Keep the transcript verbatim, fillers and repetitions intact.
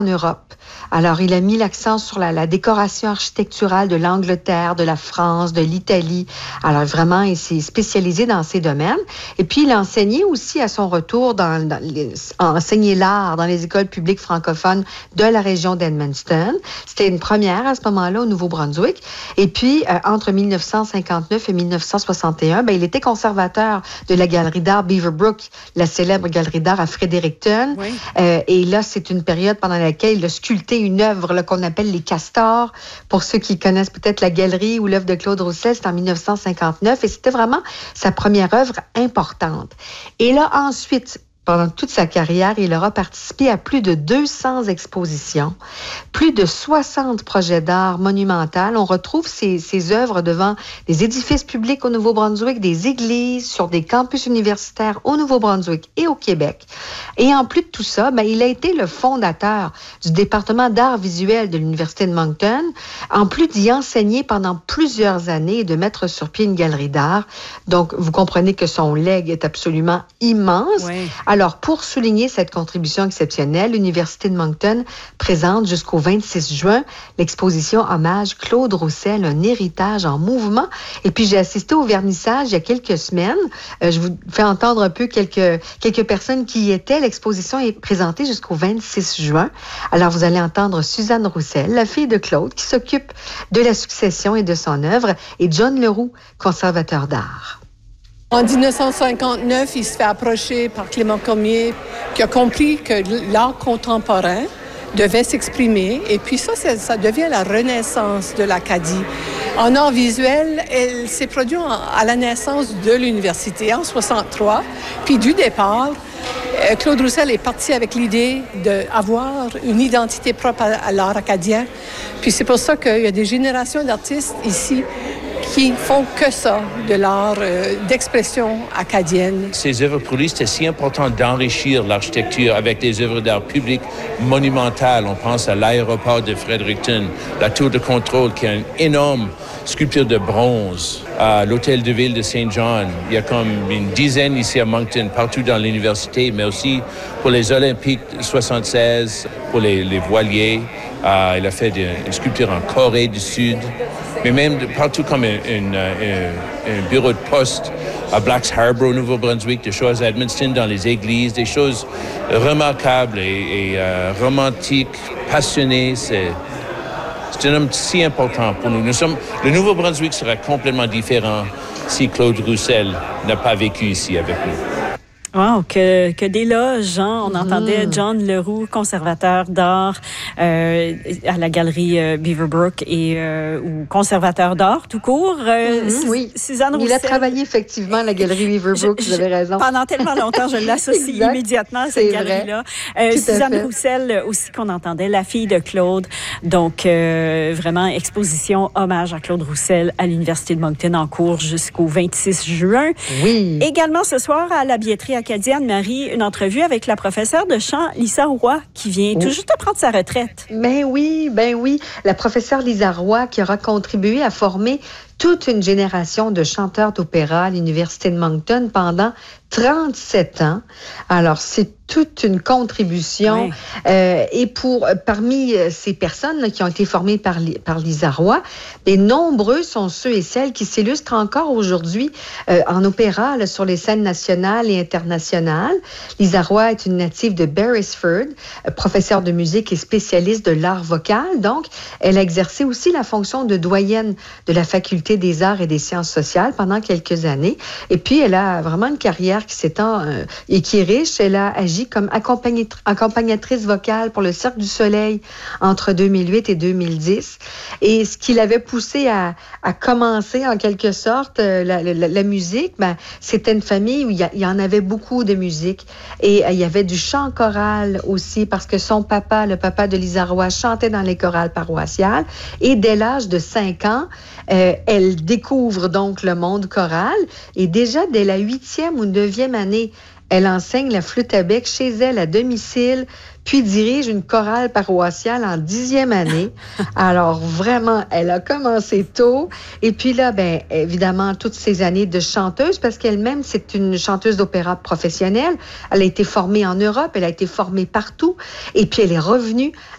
en Europe. Alors, il a mis l'accent sur la, la décoration architecturale de l'Angleterre, de la France, de l'Italie. Alors, vraiment, il s'est spécialisé dans ces domaines. Et puis, il a enseigné aussi à son retour, dans, dans les, enseigné l'art dans les écoles publiques francophones de la région d'Edmundston. C'était une première à ce moment-là au Nouveau-Brunswick. Et puis, euh, entre mille neuf cent cinquante-neuf et mille neuf cent soixante et un, ben, il était conservateur de la galerie d'art Beaverbrook, la célèbre galerie d'art à Fredericton. Oui. Euh, et là, c'est une période pendant laquelle il a sculpté une œuvre là, qu'on appelle les castors. Pour ceux qui connaissent peut-être la galerie ou l'œuvre de Claude Roussel, c'est en mille neuf cent cinquante-neuf et c'était vraiment sa première œuvre importante. Et là, ensuite, pendant toute sa carrière, il aura participé à plus de deux cents expositions, plus de soixante projets d'art monumentaux. On retrouve ses, ses œuvres devant des édifices publics au Nouveau-Brunswick, des églises, sur des campus universitaires au Nouveau-Brunswick et au Québec. Et en plus de tout ça, ben, il a été le fondateur du département d'art visuel de l'Université de Moncton, en plus d'y enseigner pendant plusieurs années et de mettre sur pied une galerie d'art. Donc, vous comprenez que son legs est absolument immense. Oui. Alors, pour souligner cette contribution exceptionnelle, l'Université de Moncton présente jusqu'au vingt-six juin l'exposition Hommage Claude Roussel, un héritage en mouvement. Et puis, j'ai assisté au vernissage il y a quelques semaines. Euh, je vous fais entendre un peu quelques, quelques personnes qui y étaient. L'exposition est présentée jusqu'au vingt-six juin. Alors, vous allez entendre Suzanne Roussel, la fille de Claude, qui s'occupe de la succession et de son œuvre, et John Leroux, conservateur d'art. En dix-neuf cent cinquante-neuf, il se fait approcher par Clément Cormier, qui a compris que l'art contemporain devait s'exprimer. Et puis ça, ça, ça devient la renaissance de l'Acadie. En art visuel, elle s'est produite à la naissance de l'université en soixante-trois. Puis du départ, Claude Roussel est parti avec l'idée d'avoir une identité propre à, à l'art acadien. Puis c'est pour ça qu'il y a des générations d'artistes ici qui font que ça, de l'art euh, d'expression acadienne. Ces œuvres pour lui, c'était si important d'enrichir l'architecture avec des œuvres d'art public monumentales. On pense à l'aéroport de Fredericton, la tour de contrôle qui a une énorme sculpture de bronze, à l'hôtel de ville de Saint John. Il y a comme une dizaine ici à Moncton, partout dans l'université, mais aussi pour les Olympiques soixante-seize, pour les, les voiliers. Euh, il a fait de, une sculpture en Corée du Sud, mais même de, partout comme un, un, un, un bureau de poste à Blacks Harbour au Nouveau-Brunswick, des choses à Edmundston dans les églises, des choses remarquables et, et euh, romantiques, passionnées. C'est, c'est un homme si important pour nous. Nous sommes, le Nouveau-Brunswick serait complètement différent si Claude Roussel n'a pas vécu ici avec nous. Wow, que, que d'éloges, hein? On entendait mmh. John Leroux, conservateur d'art euh, à la galerie euh, Beaverbrook et euh, ou conservateur d'art tout court. Euh, mmh, oui, Suzanne Roussel. Il a travaillé effectivement à la galerie Beaverbrook, je, je, vous avez raison. Pendant tellement longtemps, je l'associe immédiatement à cette galerie-là. Euh, Suzanne Roussel aussi qu'on entendait, la fille de Claude. Donc, euh, vraiment, exposition hommage à Claude Roussel à l'Université de Moncton en cours jusqu'au vingt-six juin. Oui. Également ce soir à la billetterie acadienne, Marie, une entrevue avec la professeure de chant Lisa Roy qui vient tout juste de prendre sa retraite. Ben oui, ben oui. La professeure Lisa Roy qui aura contribué à former toute une génération de chanteurs d'opéra à l'Université de Moncton pendant trente-sept ans. Alors, c'est toute une contribution. Oui. Euh, et pour parmi ces personnes là, qui ont été formées par, par Lisa Roy, des nombreux sont ceux et celles qui s'illustrent encore aujourd'hui euh, en opéra là, sur les scènes nationales et internationales. Lisa Roy est une native de Beresford, euh, professeure de musique et spécialiste de l'art vocal. Donc, elle a exercé aussi la fonction de doyenne de la faculté des arts et des sciences sociales pendant quelques années. Et puis, elle a vraiment une carrière qui s'étend euh, et qui est riche. Elle a agi comme accompagnat- accompagnatrice vocale pour le Cirque du Soleil entre deux mille huit et deux mille dix. Et ce qui l'avait poussée à, à commencer, en quelque sorte, euh, la, la, la musique, ben, c'était une famille où il y, a, il y en avait beaucoup de musique. Et euh, il y avait du chant choral aussi, parce que son papa, le papa de Lisa Roy, chantait dans les chorales paroissiales. Et dès l'âge de cinq ans, euh, elle découvre donc le monde choral. Et déjà, dès la huitième ou neuvième année, elle enseigne la flûte à bec chez elle à domicile, puis dirige une chorale paroissiale en dixième année. Alors, vraiment, elle a commencé tôt. Et puis là, ben, évidemment, toutes ces années de chanteuse, parce qu'elle-même, c'est une chanteuse d'opéra professionnelle. Elle a été formée en Europe, elle a été formée partout. Et puis, elle est revenue